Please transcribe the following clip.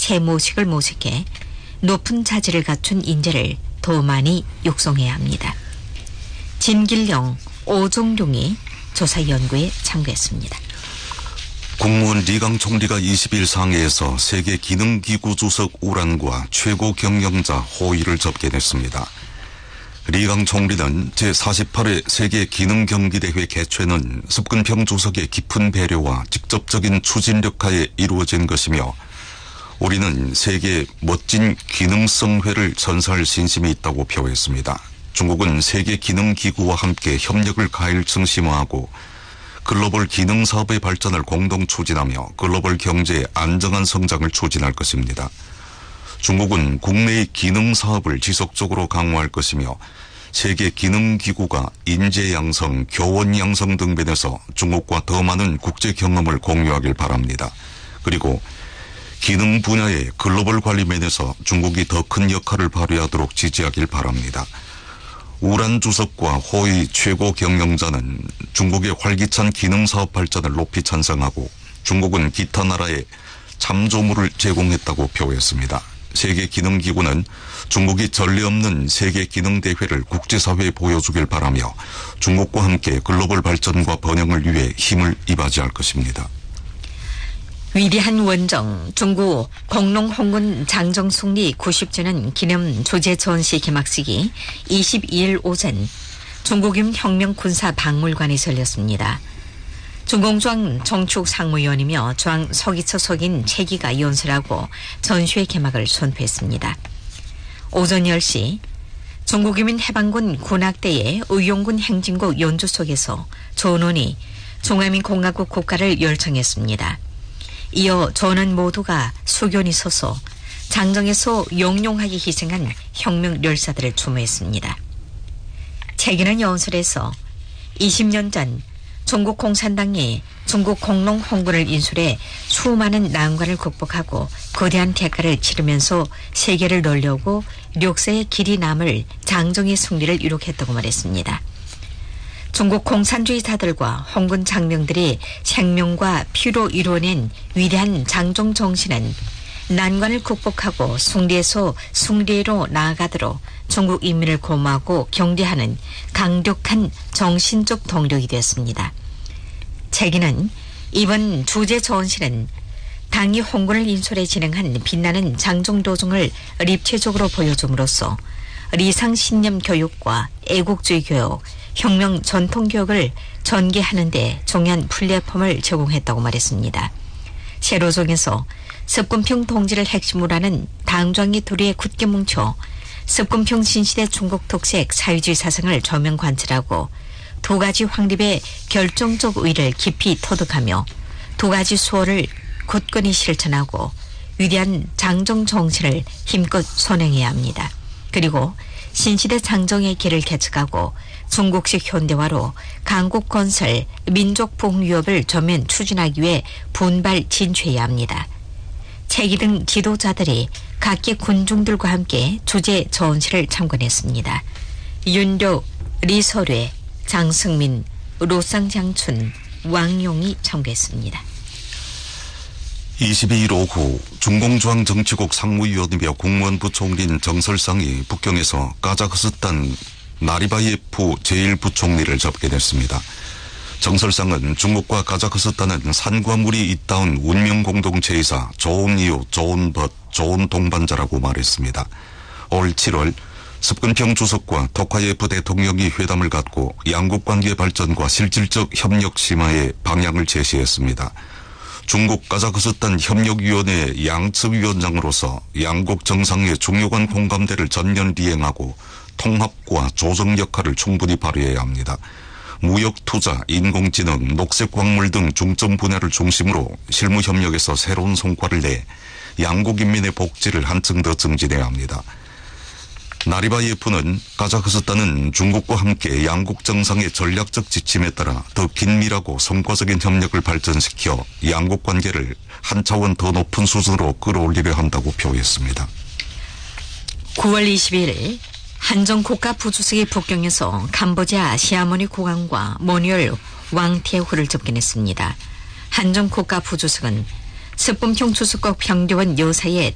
새 모식을 모색해 높은 자질을 갖춘 인재를 더 많이 육성해야 합니다. 진길령, 오종룡이 조사 연구에 참가했습니다. 국무원 리강 총리가 20일 상해에서 세계 기능기구 주석 우란과 최고 경영자 호의를 접견했습니다. 리강 총리는 제48회 세계 기능경기대회 개최는 습근평 주석의 깊은 배려와 직접적인 추진력 하에 이루어진 것이며 우리는 세계의 멋진 기능성회를 선사할 신심이 있다고 표했습니다. 중국은 세계 기능기구와 함께 협력을 가일층심화하고 글로벌 기능사업의 발전을 공동 추진하며 글로벌 경제의 안정한 성장을 추진할 것입니다. 중국은 국내의 기능사업을 지속적으로 강화할 것이며 세계 기능기구가 인재 양성, 교원 양성 등 면에서 중국과 더 많은 국제 경험을 공유하길 바랍니다. 그리고 기능 분야의 글로벌 관리 면에서 중국이 더 큰 역할을 발휘하도록 지지하길 바랍니다. 우란 주석과 호의 최고 경영자는 중국의 활기찬 기능사업 발전을 높이 찬성하고 중국은 기타 나라에 참조물을 제공했다고 표했습니다. 세계기능기구는 중국이 전례 없는 세계기능대회를 국제사회에 보여주길 바라며 중국과 함께 글로벌 발전과 번영을 위해 힘을 이바지할 것입니다. 위대한 원정 중국 공농홍군 장정숙리 90주년 기념 조제 전시 개막식이 22일 오전 중국인 혁명군사박물관에서 열렸습니다. 중공주왕 정축 상무위원이며 주왕 서기처 속인 최기가 연설하고 전시회 개막을 선포했습니다. 오전 10시 중국인민 해방군 군악대의 의용군 행진곡 연주 속에서 전원이 중화민공화국 국가를 열창했습니다. 이어 전원 모두가 수견이 서서 장정에서 영롱하게 희생한 혁명 열사들을 추모했습니다. 최기는 연설에서 20년 전 중국 공산당이 중국 공농홍군을 인수해 수많은 난관을 극복하고 거대한 대가를 치르면서 세계를 놀려고 역사의 길이 남을 장정의 승리를 이룩했다고 말했습니다. 중국 공산주의자들과 홍군 장병들이 생명과 피로 이뤄낸 위대한 장정 정신은 난관을 극복하고 승리에서 승리로 나아가도록 중국 인민을 고마하고 경대하는 강력한 정신적 동력이 되었습니다. 최기는 이번 주제 전시는 당이 홍군을 인솔해 진행한 빛나는 장정도정을 입체적으로 보여줌으로써 리상신념 교육과 애국주의 교육, 혁명 전통교육을 전개하는 데 중요한 플랫폼을 제공했다고 말했습니다. 세로종에서 습근평 동지를 핵심으로 하는 당정이 둘이 굳게 뭉쳐 습근평 신시대 중국 특색 사회주의 사상을 조명 관찰하고 두 가지 확립의 결정적 의의를 깊이 터득하며 두 가지 수호를 굳건히 실천하고 위대한 장정 정신을 힘껏 선행해야 합니다. 그리고 신시대 장정의 길을 개척하고 중국식 현대화로 강국 건설, 민족 복유업을 전면 추진하기 위해 분발 진취해야 합니다. 최기 등 지도자들이 각계 군중들과 함께 주제 전시를 참관했습니다. 윤료, 리서뢰, 장승민, 로쌍장춘, 왕용이 참가했습니다. 22일 오후 중공주왕정치국 상무위원이며 국무원부총리인 정설상이 북경에서 카자흐스탄 나리바예프 제1부총리를 접견했습니다. 정설상은 중국과 카자흐스탄은 산과물이 잇따운 운명공동체이사 좋은 이웃, 좋은 벗, 좋은 동반자라고 말했습니다. 올 7월 습근평 주석과 토카예프 대통령이 회담을 갖고 양국 관계 발전과 실질적 협력 심화의 방향을 제시했습니다. 중국 카자흐스탄 협력위원회 양측위원장으로서 양국 정상의 중요한 공감대를 전면 이행하고 통합과 조정 역할을 충분히 발휘해야 합니다. 무역 투자, 인공지능, 녹색광물 등 중점 분야를 중심으로 실무협력에서 새로운 성과를 내 양국 인민의 복지를 한층 더 증진해야 합니다. 나리바예프는 카자흐스탄은 중국과 함께 양국 정상의 전략적 지침에 따라 더 긴밀하고 성과적인 협력을 발전시켜 양국 관계를 한 차원 더 높은 수준으로 끌어올리려 한다고 표했습니다. 9월 20일 한정 국가부주석이 북경에서 캄보디아 시아모니 국왕과 모니얼 왕태후를 접견했습니다. 한정 국가부주석은 습분평 주석과 평대원 여사의